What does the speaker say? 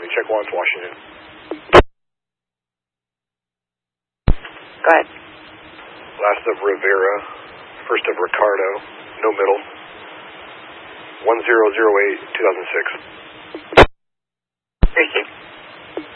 Army, check 1, Washington. Go ahead. Last of Rivera, first of Ricardo, no middle. 1008, 2006. Thank you.